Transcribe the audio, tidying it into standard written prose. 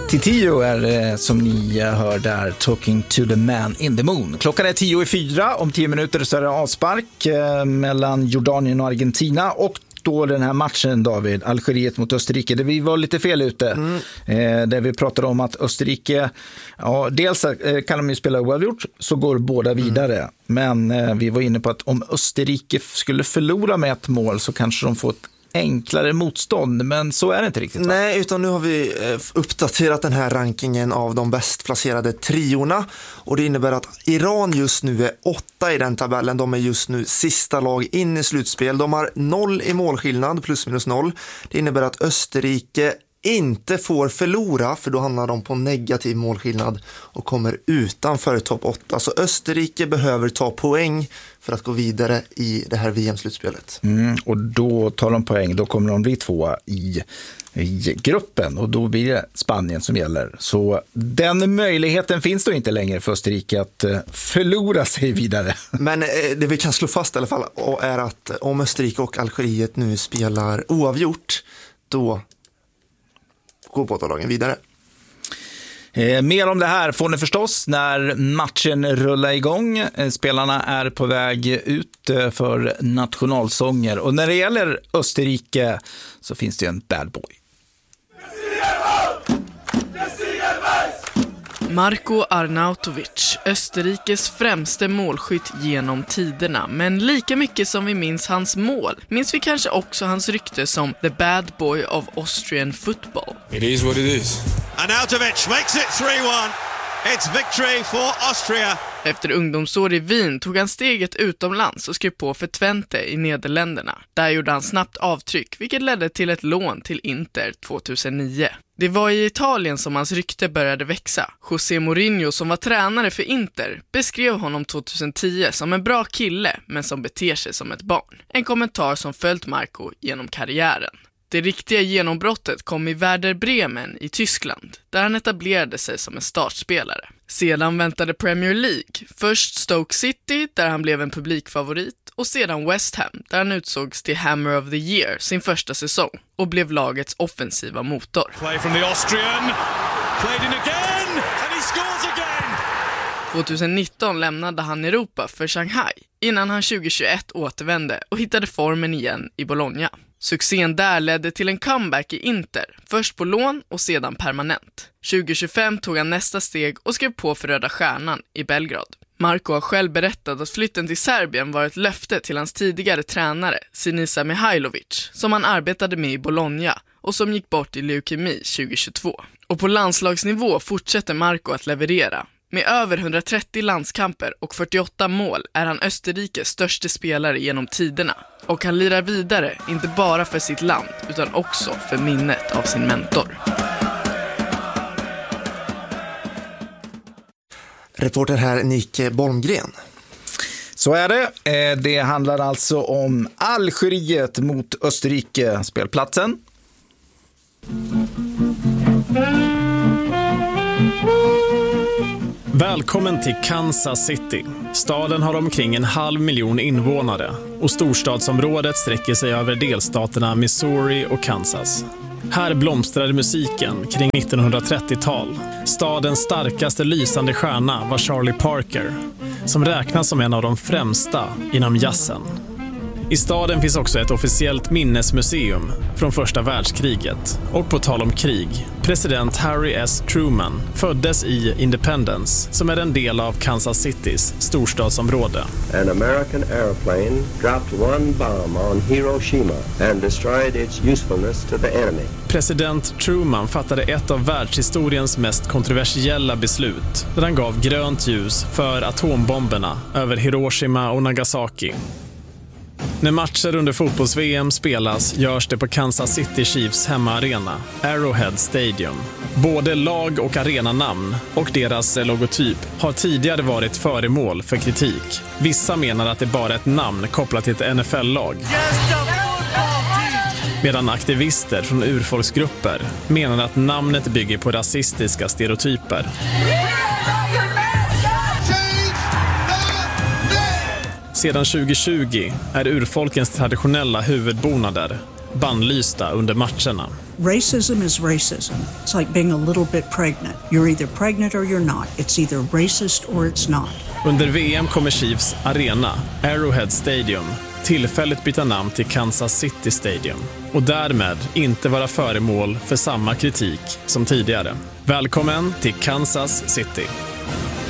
10 är det som ni hör där, Talking to the Man in the Moon. Klockan är 10:04, om 10 minuter så är det avspark mellan Jordanien och Argentina och då den här matchen, David, Algeriet mot Österrike, där vi var lite fel ute. Där vi pratade om att Österrike, ja, dels kan de ju spela oavgjort, så går båda vidare. Men vi var inne på att om Österrike skulle förlora med ett mål så kanske de får ett enklare motstånd, men så är det inte riktigt. Nej, utan nu har vi uppdaterat den här rankingen av de bäst placerade triorna, och det innebär att Iran just nu är 8 i den tabellen. De är just nu sista lag in i slutspel. De har 0 i målskillnad, plus minus 0. Det innebär att Österrike inte får förlora, för då hamnar de på negativ målskillnad och kommer utanför topp 8. Så Österrike behöver ta poäng för att gå vidare i det här VM-slutspelet. Och då tar de poäng, då kommer de bli 2 i gruppen, och då blir det Spanien som gäller. Så den möjligheten finns då inte längre för Österrike att förlora sig vidare. Men det vi kan slå fast i alla fall är att om Österrike och Algeriet nu spelar oavgjort, då går båda lagen vidare. Mer om det här får ni förstås när matchen rullar igång. Spelarna är på väg ut för nationalsånger. Och när det gäller Österrike så finns det en bad boy. Marko Arnautovic, Österrikes främste målskytt genom tiderna. Men lika mycket som vi minns hans mål, minns vi kanske också hans rykte som the bad boy of Austrian football. It is what it is. Arnautovic makes it 3-1. It's victory for Austria. Efter ungdomsår i Wien tog han steget utomlands och skrev på för Twente i Nederländerna. Där gjorde han snabbt avtryck, vilket ledde till ett lån till Inter 2009. Det var i Italien som hans rykte började växa. José Mourinho, som var tränare för Inter, beskrev honom 2010 som en bra kille men som beter sig som ett barn. En kommentar som följt Marko genom karriären. Det riktiga genombrottet kom i Werder Bremen i Tyskland, där han etablerade sig som en startspelare. Sedan väntade Premier League, först Stoke City där han blev en publikfavorit, och sedan West Ham där han utsågs till Hammer of the Year sin första säsong och blev lagets offensiva motor. Play from the Austrian, played in again and he scores again. 2019 lämnade han Europa för Shanghai innan han 2021 återvände och hittade formen igen i Bologna. Succén där ledde till en comeback i Inter, först på lån och sedan permanent. 2025 tog han nästa steg och skrev på för Röda Stjärnan i Belgrad. Marko har själv berättat att flytten till Serbien var ett löfte till hans tidigare tränare, Sinisa Mihajlovic, som han arbetade med i Bologna och som gick bort i leukemi 2022. Och på landslagsnivå fortsätter Marko att leverera. Med över 130 landskamper och 48 mål är han Österrikes största spelare genom tiderna. Och han lirar vidare, inte bara för sitt land, utan också för minnet av sin mentor. Reporter här Nick Bolmgren. Så är det. Det handlar alltså om Algeriet mot Österrike, spelplatsen. Välkommen till Kansas City. Staden har omkring 500 000 invånare och storstadsområdet sträcker sig över delstaterna Missouri och Kansas. Här blomstrade musiken kring 1930-tal. Stadens starkaste lysande stjärna var Charlie Parker, som räknas som en av de främsta inom jazzen. I staden finns också ett officiellt minnesmuseum från första världskriget. Och på tal om krig, president Harry S. Truman föddes i Independence, som är en del av Kansas Citys storstadsområde. An American airplane dropped one bomb on Hiroshima and destroyed its usefulness to the enemy. President Truman fattade ett av världshistoriens mest kontroversiella beslut, där han gav grönt ljus för atombomberna över Hiroshima och Nagasaki. När matcher under fotbolls-VM spelas görs det på Kansas City Chiefs hemmaarena, Arrowhead Stadium. Både lag- och arenanamn och deras logotyp har tidigare varit föremål för kritik. Vissa menar att det bara är ett namn kopplat till ett NFL-lag. Medan aktivister från urfolksgrupper menar att namnet bygger på rasistiska stereotyper. Sedan 2020 är urfolkens traditionella huvudbonader bannlysta under matcherna. Racism is racism. It's like being a little bit pregnant. You're either pregnant or you're not. It's either racist or it's not. Under VM kommer Chiefs arena, Arrowhead Stadium, tillfälligt byta namn till Kansas City Stadium och därmed inte vara föremål för samma kritik som tidigare. Välkommen till Kansas City!